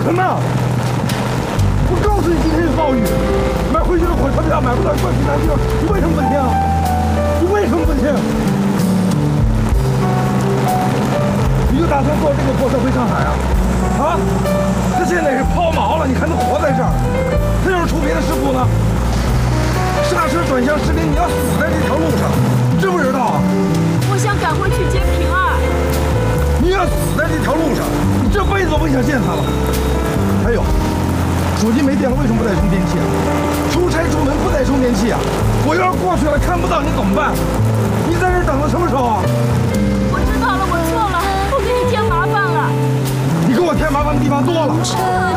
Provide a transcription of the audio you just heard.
什么？我告诉你，今天有暴雨，买回去的火车票买不到，过去南京，你为什么不听？你为什么不听？你就打算坐这个火车回上海啊？啊？这现在是抛锚了，你还能活在这儿？这要是出别的事故呢？刹车转向失灵，你要死在这条路上，你知不知道啊？ 我想赶回去接平儿。 你要死在这条路上，你这辈子都不想见他了。还有，手机没电了，为什么不带充电器啊？出差出门不带充电器啊？我要是过去了看不到你怎么办？你在这等到什么时候啊？ 我知道了，我错了，我给你添麻烦了。 你给我添麻烦的地方多了。